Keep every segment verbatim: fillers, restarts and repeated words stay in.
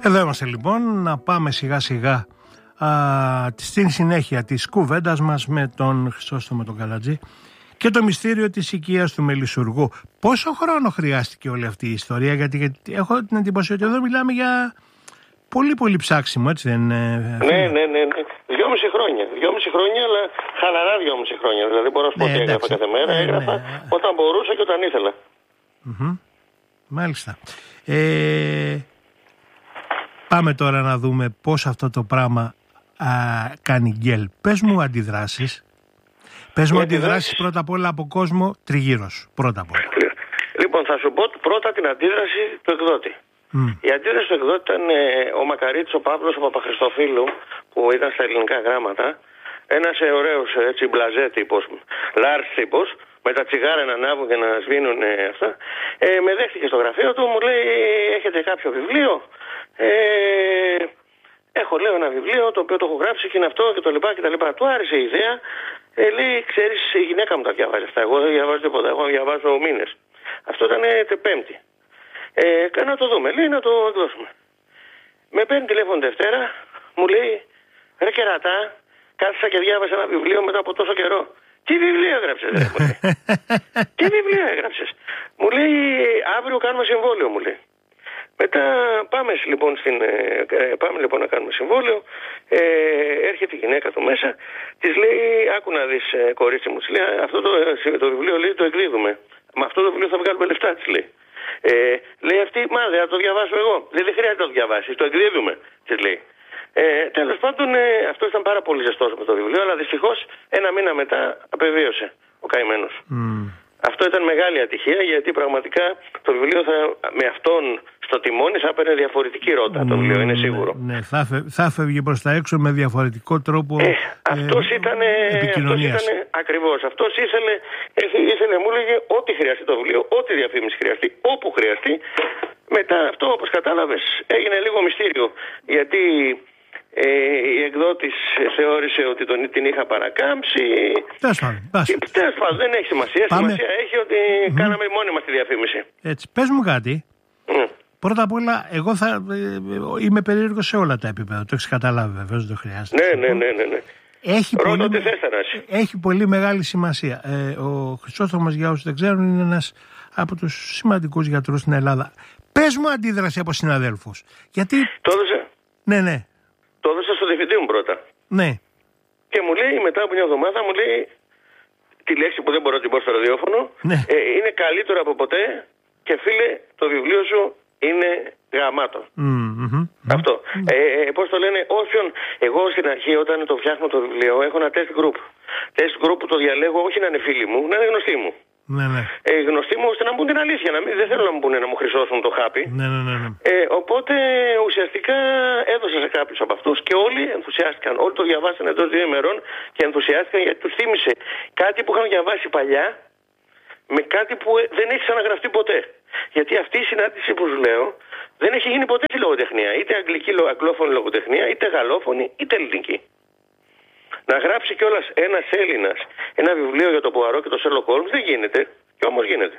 Εδώ είμαστε λοιπόν, να πάμε σιγά σιγά α, στην συνέχεια της κουβέντας μας με τον Χρυσόστομο τον Καλατζή και το μυστήριο της οικίας του Μελισσουργού. Πόσο χρόνο χρειάστηκε όλη αυτή η ιστορία, γιατί, γιατί έχω την εντύπωση ότι εδώ μιλάμε για πολύ πολύ ψάξιμο, έτσι δεν είναι? Ναι, ναι, ναι, ναι. Δυόμιση χρόνια. Δυόμιση χρόνια, αλλά χαλαρά δυόμιση χρόνια. Δηλαδή μπορώ να σου πω ότι έγραφα κάθε μέρα, ε, έγραφα ναι. όταν μπορούσα και όταν ήθελα. Mm-hmm. Μάλιστα. Ε, πάμε τώρα να δούμε πώς αυτό το πράγμα α, κάνει γκέλ. Πες μου αντιδράσεις. Πες μου αντιδράσεις πρώτα απ' όλα από κόσμο τριγύρως. Πρώτα απ' όλα. Λοιπόν, θα σου πω πρώτα την αντίδραση του εκδότη. Mm. Η αντίδραση του εκδότη ήταν ε, ο Μακαρίτης, ο Παύλος, ο Παπαχριστοφίλου, που ήταν στα ελληνικά γράμματα. Ένας ε, ωραίος έτσι μπλαζέ τύπος, large τύπος, με τα τσιγάρα να ανάβουν και να σβήνουν ε, αυτά. Ε, με δέχτηκε στο γραφείο του, μου λέει: έχετε κάποιο βιβλίο? Ε, έχω, λέω, ένα βιβλίο το οποίο το έχω γράψει και είναι αυτό και το λοιπά και τα λοιπά. Του άρεσε η ιδέα. Ε, λέει: ξέρεις, η γυναίκα μου τα διαβάζει αυτά. Εγώ δεν διαβάζω τίποτα. Εγώ διαβάζω μήνες. Αυτό ήταν ε, Πέμπτη. Ε, να το δούμε, λέει, να το εκδώσουμε. Με παίρνει τηλέφωνο Δευτέρα, μου λέει: ρε κερατά, κάθισα και διάβασα ένα βιβλίο μετά από τόσο καιρό. Τι βιβλίο έγραψες, ρε, μου λέει. Τι βιβλίο έγραψες? Μου λέει: αύριο κάνουμε συμβόλαιο, μου λέει. Μετά πάμε λοιπόν, στην, ε, πάμε λοιπόν να κάνουμε συμβόλαιο. Ε, έρχεται η γυναίκα του μέσα, της λέει: άκου να δεις, ε, κορίτσι μου, της λέει, αυτό το, το βιβλίο, λέει, το εκδίδουμε. Με αυτό το βιβλίο θα βγάλουμε λεφτά, της λέει. Ε, λέει αυτή: μα δεν θα το διαβάσω εγώ. Λέει: δεν χρειάζεται να το διαβάσεις, το εκδίδουμε, της λέει. Ε, τέλος πάντων, ε, αυτό ήταν πάρα πολύ ζεστός με το βιβλίο, αλλά δυστυχώς ένα μήνα μετά απεβίωσε ο καημένος. Mm. Αυτό ήταν μεγάλη ατυχία, γιατί πραγματικά το βιβλίο θα, με αυτόν στο τιμόνι θα έπαιρνε διαφορετική ρότα. Mm, το βιβλίο είναι σίγουρο. Ναι, ναι, θα, θα φεύγει προς τα έξω με διαφορετικό τρόπο ε, αυτός ε, ήταν, επικοινωνίας. Αυτός ήταν ακριβώς. Αυτός ήθελε, ήθελε, μου έλεγε, ό,τι χρειαστεί το βιβλίο, ό,τι διαφήμιση χρειαστεί, όπου χρειαστεί. Μετά αυτό, όπως κατάλαβες, έγινε λίγο μυστήριο. Γιατί Ε, η εκδότης θεώρησε ότι τον, την είχα παρακάμψει. Τέλος πάντων, δεν έχει σημασία. Πάμε. Σημασία έχει ότι mm. κάναμε μόνοι μας τη διαφήμιση. Έτσι, πες μου κάτι. Mm. Πρώτα απ' όλα, εγώ θα ε, είμαι περίεργος σε όλα τα επίπεδα. Το έχεις καταλάβει, βεβαίως, δεν χρειάζεται. Ναι, ναι, ναι, ναι, ναι. Έχει, Ρώτα πολύ, θες, έχει πολύ μεγάλη σημασία. Ε, ο Χρυσόστομος, για όσους δεν ξέρουν, είναι ένας από τους σημαντικούς γιατρούς στην Ελλάδα. Πες μου αντίδραση από συναδέλφους. Γιατί... Το έδωσε. Ναι, ναι. Το έδωσα στο διευθυντή μου πρώτα. Ναι. Και μου λέει μετά από μια εβδομάδα, μου λέει τη λέξη που δεν μπορώ να την πω στο ραδιόφωνο. Ναι. Ε, είναι καλύτερο από ποτέ και φίλε, το βιβλίο σου είναι γαμάτο. Mm-hmm. Αυτό. Mm-hmm. Ε, ε, πώς το λένε, όποιον. Εγώ στην αρχή, όταν το φτιάχνω το βιβλίο, έχω ένα test group. Test group που το διαλέγω όχι να είναι φίλοι μου, να είναι γνωστοί μου. Ναι, ναι. Ε, γνωστοί μου ώστε να μου πούν την αλήθεια. Να μην, δεν θέλω να μου πούνε να μου χρυσώσουν το χάπι. Ναι, ναι, ναι, ναι. Ε, οπότε ουσιαστικά έδωσα σε κάποιους από αυτούς και όλοι ενθουσιάστηκαν. Όλοι το διαβάσαν εντός δύο ημερών και ενθουσιάστηκαν γιατί τους θύμισε κάτι που είχαν διαβάσει παλιά με κάτι που δεν έχει ξαναγραφτεί ποτέ. Γιατί αυτή η συνάντηση που σου λέω δεν έχει γίνει ποτέ στη λογοτεχνία. Είτε αγγλική, αγγλόφωνη λογοτεχνία, είτε γαλλόφωνη, είτε ελληνική. Να γράψει κιόλας ένας Έλληνας ένα βιβλίο για το Πουαρό και το Σέρλοκ Χόλμς δεν γίνεται, και όμως γίνεται.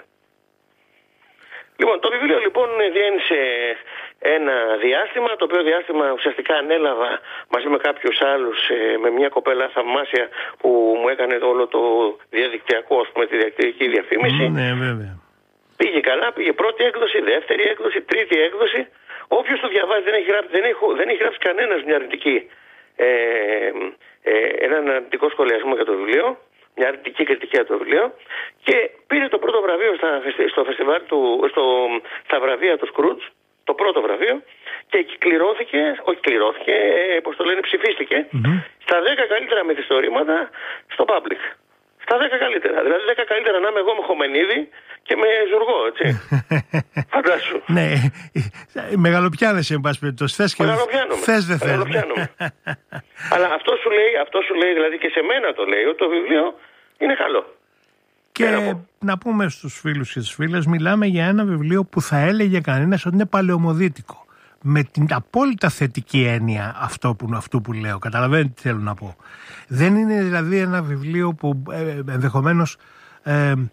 Λοιπόν, το βιβλίο λοιπόν διένυσε ένα διάστημα, το οποίο διάστημα ουσιαστικά ανέλαβα μαζί με κάποιους άλλους, με μια κοπέλα θαυμάσια που μου έκανε όλο το διαδικτυακό, ας πούμε, τη διαδικτυακή διαφήμιση. Ναι, βέβαια. Πήγε καλά, πήγε πρώτη έκδοση, δεύτερη έκδοση, τρίτη έκδοση. Όποιος το διαβάζει δεν έχει γράψει, δεν έχει, δεν έχει γράψει κανένας μια αρνητική. Ε, ε, έναν αρνητικό σχολιασμό για το βιβλίο, μια αρνητική κριτική για το βιβλίο, και πήρε το πρώτο βραβείο στα, στο φεστιβάλ του, στο, στα βραβεία του Σκρούτζ, το πρώτο βραβείο, και κληρώθηκε, όχι κληρώθηκε, ε, πώς το λένε, ψηφίστηκε mm-hmm. στα δέκα καλύτερα μυθιστορήματα στο public. Στα δέκα καλύτερα. Δηλαδή δέκα καλύτερα να είμαι εγώ με Χομενίδη και με Ζουργό, έτσι. Φαντάσου. Ναι, μεγαλοπιάνεσαι, εν πάση περιπτώσει. Θες και θες δεν θες. Αλλά αυτό σου λέει, αυτό σου λέει, δηλαδή και σε μένα το λέει, ότι το βιβλίο είναι καλό. Και να, να πούμε στους φίλους και στις φίλες, μιλάμε για ένα βιβλίο που θα έλεγε κανένας ότι είναι παλαιομοδίτικο. Με την απόλυτα θετική έννοια αυτό που, αυτού που λέω. Καταλαβαίνετε τι θέλω να πω. Δεν είναι δηλαδή ένα βιβλίο που ε, ενδεχομένως ε,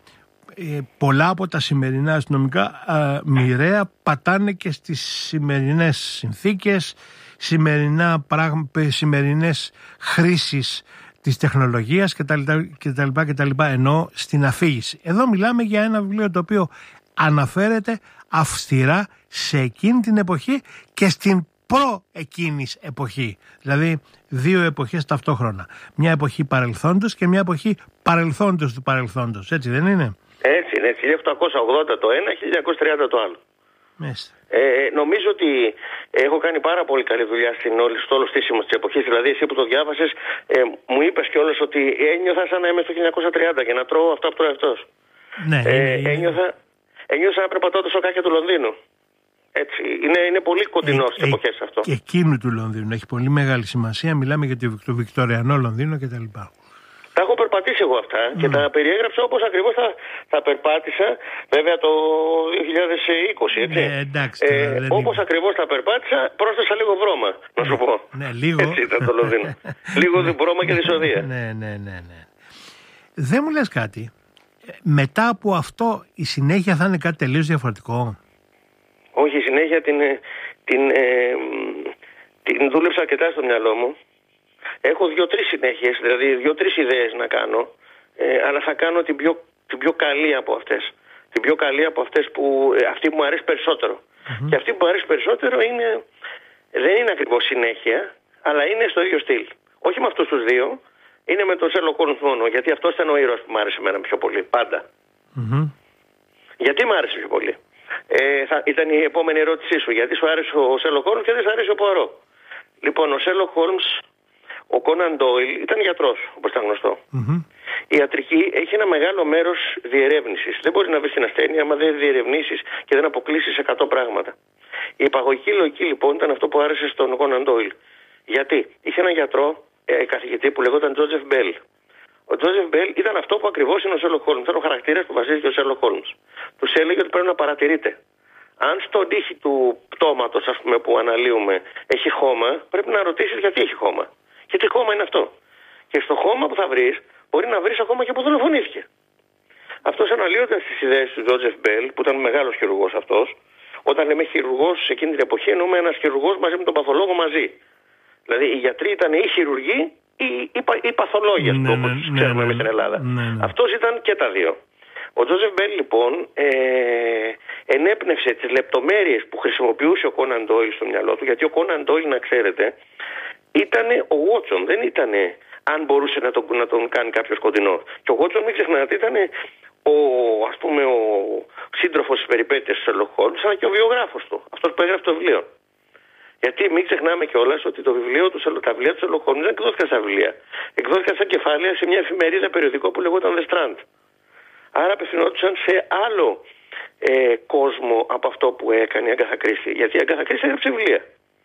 ε, πολλά από τα σημερινά αστυνομικά ε, μοιραία πατάνε και στις σημερινές συνθήκες, σημερινά πράγμα, σημερινές χρήσεις της τεχνολογίας κτλ. Ενώ στην αφήγηση. Εδώ μιλάμε για ένα βιβλίο το οποίο αναφέρεται αυστηρά σε εκείνη την εποχή και στην προ-εκείνης εποχή. Δηλαδή δύο εποχές ταυτόχρονα. Μια εποχή παρελθόντος και μια εποχή παρελθόντος του παρελθόντος. Έτσι δεν είναι? Έτσι είναι. χίλια οκτακόσια ογδόντα το ένα, χίλια εννιακόσια τριάντα το άλλο. Ε, νομίζω ότι έχω κάνει πάρα πολύ καλή δουλειά στην όλη, στο όλο στήσιμο της εποχής. Δηλαδή, εσύ που το διάβασες, ε, μου είπες κιόλας ότι ένιωθα σαν να είμαι στο χίλια εννιακόσια τριάντα και να τρώω αυτά που τρώω αυτός. Ναι, ε, είναι, είναι. Ένιωθα, ένιωθα να περπατώ το σοκάκια του Λονδίνου. Έτσι, είναι, είναι πολύ κοντινό ε, στις ε, εποχές αυτό. Και εκείνου του Λονδίνου έχει πολύ μεγάλη σημασία. Μιλάμε για το Βικτωριανό Λονδίνο κτλ. Τα έχω περπατήσει εγώ αυτά mm. και τα περιέγραψα όπως ακριβώς τα, τα περπάτησα, βέβαια το δύο χιλιάδες είκοσι, έτσι. Ναι, εντάξει, ε, δηλαδή... Όπως ακριβώς τα περπάτησα, πρόσθεσα λίγο βρώμα, να σου πω. Ναι, λίγο. Έτσι ήταν το Λονδίνο. Λίγο βρώμα και δυσοδεία. Ναι, ναι, ναι, ναι. Δεν μου λες κάτι. Μετά από αυτό η συνέχεια θα είναι κάτι τελείως διαφορετικό? Όχι, η συνέχεια την, την, ε, την δούλεψα αρκετά στο μυαλό μου. Έχω δύο-τρεις συνέχειες, δηλαδή δύο-τρεις ιδέες να κάνω, ε, αλλά θα κάνω την πιο, την πιο καλή από αυτές. Την πιο καλή από αυτές που ε, αυτή που μου αρέσει περισσότερο. Mm-hmm. Και αυτή που μου αρέσει περισσότερο είναι, δεν είναι ακριβώς συνέχεια, αλλά είναι στο ίδιο στυλ. Όχι με αυτούς τους δύο, είναι με τον Sherlock Holmes μόνο, γιατί αυτός ήταν ο ήρωας που μου άρεσε εμένα πιο πολύ, πάντα. Mm-hmm. Γιατί μου άρεσε πιο πολύ? Ε, θα, ήταν η επόμενη ερώτησή σου. Γιατί σου άρεσε ο Sherlock Holmes και δεν σου άρεσε ο Poirot? Λοιπόν, ο Sherlock Holmes, ο Conan Doyle ήταν γιατρός, όπως ήταν γνωστό. Mm-hmm. Η ιατρική έχει ένα μεγάλο μέρος διερεύνησης. Δεν μπορεί να βρει την ασθένεια άμα δεν διερευνήσεις και δεν αποκλείσεις εκατό πράγματα. Η υπαγωγική λογική λοιπόν ήταν αυτό που άρεσε στον Conan Doyle. Γιατί είχε έναν γιατρό, ε, καθηγητή που λεγόταν Joseph Bell. Ο Joseph Bell ήταν αυτό που ακριβώς είναι ο Sherlock Holmes. Ήταν ο χαρακτήρας που βασίζεται ο Sherlock Holmes. Τους έλεγε ότι πρέπει να παρατηρείτε. Αν στον τοίχη του πτώματος, ας πούμε, που αναλύουμε έχει χώμα, πρέπει να ρωτήσεις γιατί έχει χώμα. Και τι χώμα είναι αυτό. Και στο χώμα που θα βρεις, μπορεί να βρεις ακόμα και που δολοφονήθηκε. Αυτός αναλύοντας τις ιδέες του Joseph Bell, που ήταν μεγάλος χειρουργός αυτός, όταν λέμε χειρουργός σε εκείνη την εποχή, εννοούμε ένας χειρουργός μαζί με τον παθολόγο μαζί. Δηλαδή οι γιατροί ήταν ή χειρουργοί ή οι, οι παθολόγοι, ναι, όπως ναι, ξέρουμε ναι, εμείς στην Ελλάδα. Ναι, ναι. Αυτός ήταν και τα δύο. Ο Joseph Bell λοιπόν ε, ενέπνευσε τις λεπτομέρειες που χρησιμοποιούσε ο Conan Doyle στο μυαλό του, γιατί ο Conan Doyle, να ξέρετε, ήταν ο Watson, δεν ήταν αν μπορούσε να τον, να τον κάνει κάποιος κοντινό. Και ο Watson, μην ξεχνάτε, ήταν ο, ας πούμε, ο σύντροφος της περιπέτειας του Sherlock Holmes, αλλά και ο βιογράφος του, αυτός που έγραφε το βιβλίο. Γιατί μην ξεχνάμε κιόλας ότι το βιβλίο του, τα βιβλία του Sherlock Holmes δεν εκδόθηκαν σαν βιβλία. Εκδόθηκαν σαν κεφάλαια σε μια εφημερίδα περιοδικό που λεγόταν The Strand. Άρα απευθυνόντουσαν σε άλλο ε, κόσμο από αυτό που έκανε η Αγκάθα Κρίστη. Γιατί η Αγκάθα Κρίστη έγραψε βιβλία.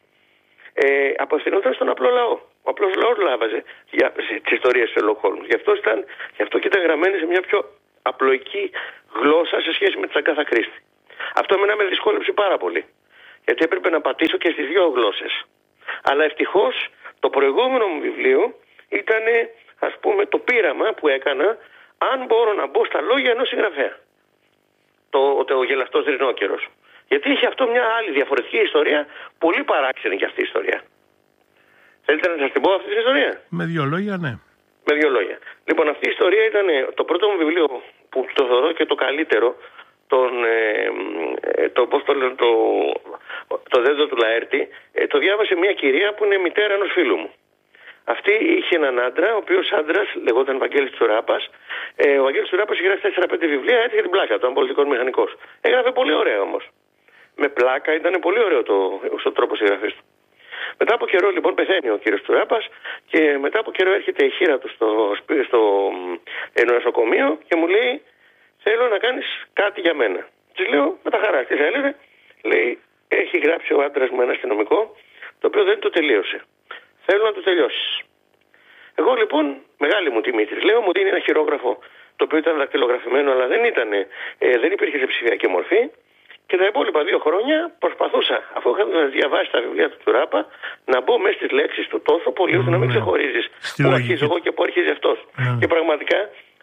Ε, απευθυνόταν στον απλό λαό. Ο απλός λαός λάβαζε τις ιστορίες του Sherlock Holmes. Γι' αυτό, ήταν, γι' αυτό και ήταν γραμμένη σε μια πιο απλοϊκή γλώσσα σε σχέση με την Αγκάθα Κρίστη. Αυτό εμένα με δυσκόλεψε πάρα πολύ. Γιατί έπρεπε να πατήσω και στις δύο γλώσσες. Αλλά ευτυχώς το προηγούμενο μου βιβλίο ήταν, ας πούμε, το πείραμα που έκανα αν μπορώ να μπω στα λόγια ενός συγγραφέα. Το, το, ο γελαστός Ρινόκερος. Γιατί είχε αυτό μια άλλη διαφορετική ιστορία, πολύ παράξενη και αυτή η ιστορία. Θέλετε να σας την πω αυτή την ιστορία? Με δύο λόγια, ναι. Με δύο λόγια. Λοιπόν, αυτή η ιστορία ήταν το πρώτο μου βιβλίο που το θεωρώ και το καλύτερο, τον, ε, το, πώς το, λένε, το, το δέντρο του Λαέρτη, ε, το διάβασε μια κυρία που είναι μητέρα ενός φίλου μου. Αυτή είχε έναν άντρα, ο οποίος άντρας λεγόταν Βαγγέλης Τσουράπας. Ε, ο Βαγγέλης Τσουράπας είχε γράψει τέσσερα πέντε βιβλία, έτσι για την πλάκα του, ήταν πολιτικός μηχανικός. Έγραφε πολύ ωραία όμως. Με πλάκα, ήταν πολύ ωραίο το, ο τρόπος εγγραφής του. Μετά από καιρό λοιπόν πεθαίνει ο κύριος Τσουράπας και μετά από καιρό έρχεται η χείρα του στο, στο νοσοκομείο και μου λέει, θέλω να κάνεις κάτι για μένα. Της λέω, με τα χαρά, τι θέλετε? Λέει, έχει γράψει ο άντρας μου ένα αστυνομικό, το οποίο δεν το τελείωσε. Θέλω να το τελειώσεις. Εγώ λοιπόν, μεγάλη μου τιμή της λέω, μου δίνει ένα χειρόγραφο το οποίο ήταν δακτυλογραφημένο, αλλά δεν, ήταν, ε, δεν υπήρχε σε ψηφιακή μορφή. Και τα υπόλοιπα δύο χρόνια προσπαθούσα, αφού είχα διαβάσει τα βιβλία του Τσουράπα, να μπω μέσα στις λέξεις του τόσο πολύ ώστε mm, να μην ξεχωρίζεις πού αρχίζω εγώ και πού αρχίζει αυτός. Mm. Και πραγματικά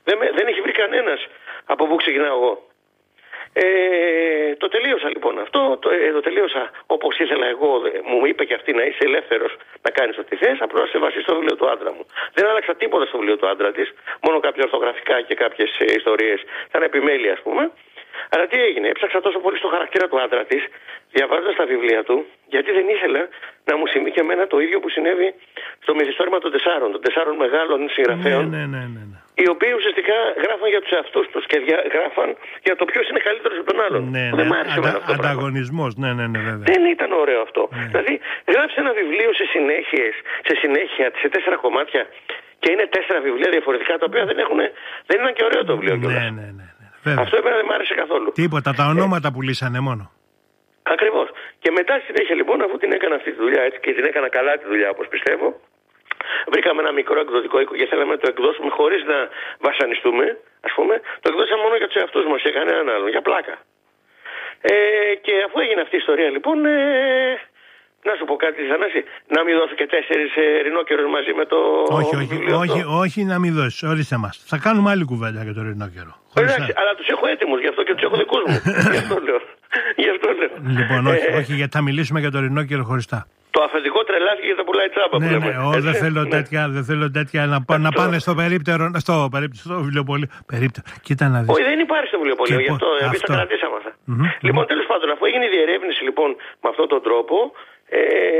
Δεν, με, δεν έχει βρει κανένας από πού ξεκινάω εγώ. Ε, το τελείωσα λοιπόν αυτό, το, ε, το τελείωσα όπως ήθελα εγώ. Μου είπε και αυτή να είσαι ελεύθερος να κάνεις ό,τι θες, απλώς να σεβαστείς το βιβλίο του άντρα μου. Δεν άλλαξα τίποτα στο βιβλίο του άντρα της, μόνο κάποια ορθογραφικά και κάποιες ε, ιστορίες, σαν επιμέλεια ας πούμε. Αλλά τι έγινε, έψαξα τόσο πολύ στο χαρακτήρα του άντρα της, διαβάζοντας τα βιβλία του, γιατί δεν ήθελα να μου συμβεί και εμένα το ίδιο που συνέβη στο μυθιστόρημα των τεσσάρων, των τεσσάρων μεγάλων συγγραφέων, ναι, ναι, ναι, ναι. οι οποίοι ουσιαστικά γράφαν για τους εαυτούς τους και δια... γράφαν για το ποιος είναι καλύτερος από τον άλλον. Ναι, δεν ναι, μ' άρεσε αντα... αυτό. Ανταγωνισμός, ναι, ναι, ναι, βέβαια. Δεν ήταν ωραίο αυτό. Ναι. Δηλαδή, γράψε ένα βιβλίο σε συνέχειες, σε συνέχεια, σε τέσσερα κομμάτια και είναι τέσσερα βιβλία διαφορετικά τα οποία δεν, έχουν... δεν ήταν και ωραίο το βιβλίο. Ναι, ναι, ναι, ναι. Βέβαια. Αυτό εμένα δεν μ' άρεσε καθόλου. Τίποτα, τα ονόματα ε... πουλήσανε μόνο. Ακριβώς. Και μετά συνέχεια λοιπόν, αφού την έκανα αυτή τη δουλειά έτσι, και την έκανα καλά τη δουλειά όπως πιστεύω, βρήκαμε ένα μικρό εκδοτικό οίκο και θέλαμε να το εκδώσουμε χωρίς να βασανιστούμε, ας πούμε. Το εκδώσαμε μόνο για τους εαυτούς μας και κανέναν άλλον, για πλάκα. Ε, και αφού έγινε αυτή η ιστορία λοιπόν, ε, να σου πω κάτι, Θανάση, να μην δώσω και τέσσερις ε, ρινόκερους μαζί με το. Όχι, όχι, όχι, όχι, να μην δώσεις. Ορίστε μας. Θα κάνουμε άλλη κουβέντα για το ρινόκερο. Εντάξει, αλλά τους έχω έτοιμους γι' αυτό και τους έχω δικούς μου. Γι' αυτό λέω. Γι' αυτό λέω. Λοιπόν, όχι, ε, όχι, γιατί θα μιλήσουμε για το ρινόκερο χωριστά. Το αφεντικό τρελάθηκε και τα πουλάει τσάμπα. Ναι, που λέμε. Ναι, ό, δεν θέλω τέτοια, δεν θέλω τέτοια να, πά, να πάνε στο περίπτερο, στο, περίπτερο, στο βιβλιοπωλείο. Περίπτερο. Κοίτα να δεις. Όχι, δεν υπάρχει στο βιβλιοπωλείο, γι' αυτό, εμείς τα κρατήσαμε αυτά. Mm-hmm, λοιπόν, mm-hmm. τέλος πάντων, αφού έγινε η διερεύνηση λοιπόν με αυτόν τον τρόπο, ε,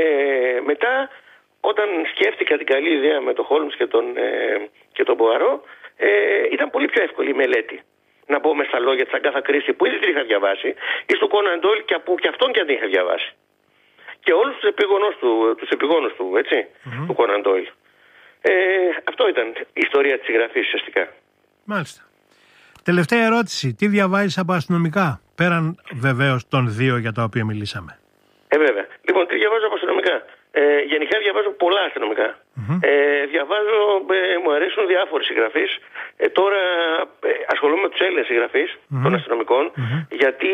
μετά όταν σκέφτηκα την καλή ιδέα με τον Χόλμς και τον, ε, και τον Ποαρό, ε, ήταν πολύ πιο εύκολη η μελέτη. Να μπω μες στα λόγια της Αγκάθα Κρίστη που ήδη την είχα διαβάσει, ή του Κόναν Ντόιλ και που και αυτόν και αν την είχα διαβάσει. Και όλους τους επιγόνους του, τους επιγόνους του, έτσι, mm-hmm. του Κόναν Ντόιλ. Ε, αυτό ήταν η ιστορία της συγγραφής ουσιαστικά. Μάλιστα. Τελευταία ερώτηση. Τι διαβάζεις από αστυνομικά, πέραν βεβαίως των δύο για τα οποία μιλήσαμε? Ε, βέβαια. Λοιπόν, τι διαβάζω από αστυνομικά. Ε, γενικά διαβάζω πολλά αστυνομικά. Mm-hmm. Ε, διαβάζω, ε, μου αρέσουν διάφοροι συγγραφείς. Ε, τώρα ε, ασχολούμαι με τους Έλληνες συγγραφείς mm-hmm. των αστυνομικών, mm-hmm. γιατί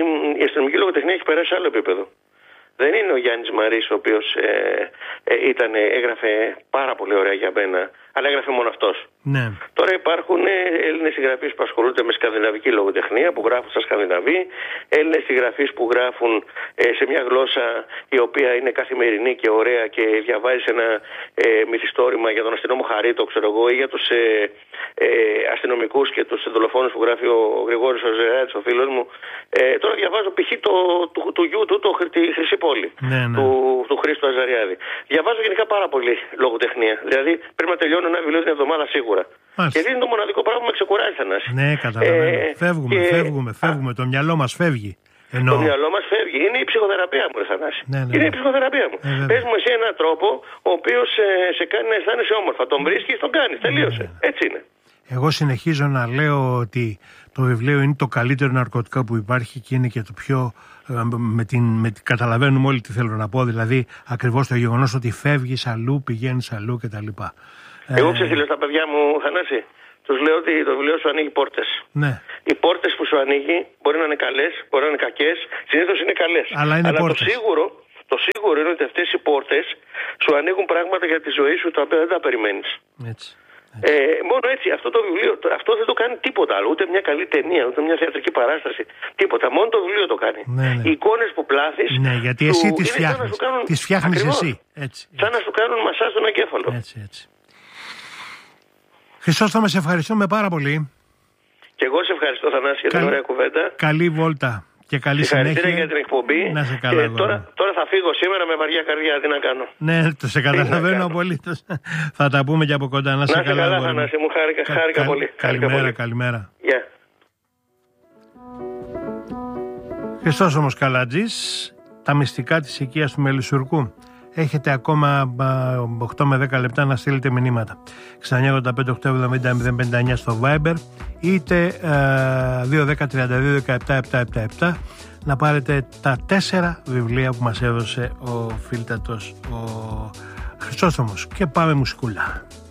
η αστυνομική λογοτεχνία έχει περάσει σε άλλο επίπεδο. Δεν είναι ο Γιάννης Μαρής, ο οποίος ε, ε, ήταν, έγραφε πάρα πολύ ωραία για μένα, αλλά έγραφε μόνο αυτός. Ναι. Τώρα υπάρχουν Έλληνες συγγραφείς που ασχολούνται με σκανδιναβική λογοτεχνία, που γράφουν στα Σκανδιναβή, Έλληνες συγγραφείς που γράφουν ε, σε μια γλώσσα η οποία είναι καθημερινή και ωραία και διαβάζεις ένα ε, μυθιστόρημα για τον αστυνόμο Χαρίτο, ξέρω εγώ, ή για τους ε, ε, αστυνομικούς και τους δολοφόνους που γράφει ο Γρηγόρης ο Ζεράτης, ο φίλος μου. Ε, τώρα διαβάζω π.χ. το, του, του γιού του, το, τη Χρυσή Πόλη, ναι, ναι. Του, του Χρήστου Αζαριάδη. Διαβάζω γενικά πάρα πολύ λογοτεχνία. Δηλαδή πρέπει να τελειώνω ένα βιβλίο την εβδομάδα σίγουρα. Μάλιστα. Γιατί είναι το μοναδικό πράγμα που με ξεκουράζει, Θανάση. Ναι, καταλαβαίνω. Ε, φεύγουμε, και... φεύγουμε, φεύγουμε. Α, το μυαλό μας φεύγει. Ενώ... Το μυαλό μας φεύγει. Είναι η ψυχοθεραπεία μου, Θανάση. Ναι, ναι. Είναι η ψυχοθεραπεία μου. Ε, Πες μου εσύ έναν τρόπο ο οποίος ε, σε κάνει να αισθάνεσαι όμορφα. Τον βρίσκεις, τον κάνεις. Τελείωσε. Ναι, ναι. Έτσι είναι. Εγώ συνεχίζω να λέω ότι το βιβλίο είναι το καλύτερο ναρκωτικό που υπάρχει και είναι και το πιο. Με την, με την, καταλαβαίνουμε όλοι τι θέλω να πω, δηλαδή ακριβώς το γεγονός ότι φεύγεις αλλού, πηγαίνεις αλλού κτλ. Εγώ ξέρω τι λέω στα παιδιά μου, Θανάση. Τους λέω ότι το βιβλίο σου ανοίγει πόρτες. Ναι. Οι πόρτες που σου ανοίγει μπορεί να είναι καλές, μπορεί να είναι κακές, συνήθως είναι καλές. Αλλά, είναι Αλλά το σίγουρο, το σίγουρο είναι ότι αυτές οι πόρτες σου ανοίγουν πράγματα για τη ζωή σου τα οποία δεν τα περιμένεις. Έτσι. Ε, μόνο έτσι, αυτό το βιβλίο, αυτό δεν το κάνει τίποτα άλλο. Ούτε μια καλή ταινία, ούτε μια θεατρική παράσταση. Τίποτα. Μόνο το βιβλίο το κάνει. Ναι, ναι. Οι εικόνες που πλάθεις. Ναι, γιατί εσύ σου, τις φτιάχνεις. Κάνουν... Τις φτιάχνεις εσύ. Έτσι, έτσι. Σαν να σου κάνουν μασάζ στον εγκέφαλο. Έτσι, έτσι. Χρυσόστομε, σε ευχαριστούμε πάρα πολύ. Και εγώ σε ευχαριστώ, Θανάση, για την ωραία κουβέντα. Καλή βόλτα. Και καλή συνέχεια για την εκπομπή. Να σε καλά, και τώρα, τώρα θα φύγω σήμερα με βαριά καρδιά. Τι να κάνω. Ναι, το σε καταλαβαίνω απολύτως. Θα τα πούμε και από κοντά. Να σε, να σε καλά. καλά Θανάση, μου χάρηκα, Κα, χάρηκα κα, πολύ. Καλημέρα, χάρηκα καλημέρα. Γεια. Yeah. Χρυσόστομος Καλατζής, τα μυστικά της οικίας του Μελισσουργού. Έχετε ακόμα οκτώ με δέκα λεπτά να στείλετε μηνύματα. εξήντα εννιά ογδόντα πέντε οκτακόσια εβδομήντα μηδέν πενήντα εννιά στο Viber, είτε δύο δέκα τριάντα δύο δεκαεπτά επτακόσια εβδομήντα επτά να πάρετε τα τέσσερα βιβλία που μας έδωσε ο φίλτατος ο Χρυσόστομος. Και πάμε μουσικούλα.